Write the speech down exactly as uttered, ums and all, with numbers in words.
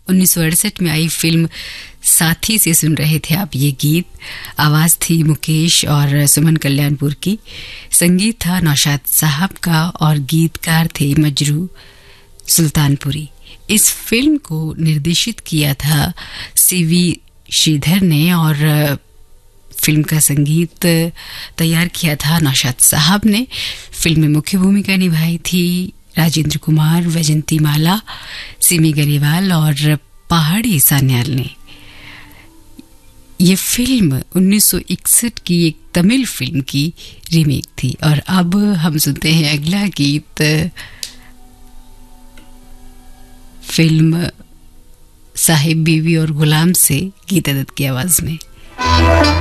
उन्नीस सौ अड़सठ में आई फिल्म साथी से सुन रहे थे आप ये गीत। आवाज थी मुकेश और सुमन कल्याणपुर की, संगीत था नौशाद साहब का और गीतकार थे मजरू सुल्तानपुरी। इस फिल्म को निर्देशित किया था सीवी श्रीधर ने और फिल्म का संगीत तैयार किया था नौशाद साहब ने। फिल्म में मुख्य भूमिका निभाई थी राजेंद्र कुमार, वैजंती माला, सिमी गरेवाल और पहाड़ी सान्याल ने। ये फिल्म उन्नीस सौ इकसठ की एक तमिल फिल्म की रीमेक थी। और अब हम सुनते हैं अगला गीत फिल्म साहिब बीवी और गुलाम से गीता दत्त की आवाज में।